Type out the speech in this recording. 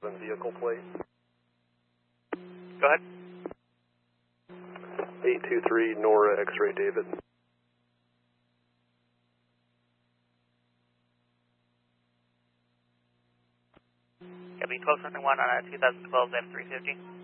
vehicle plate. Go ahead. 823 Nora X-ray David. Copy 1271 on a 2012 F350.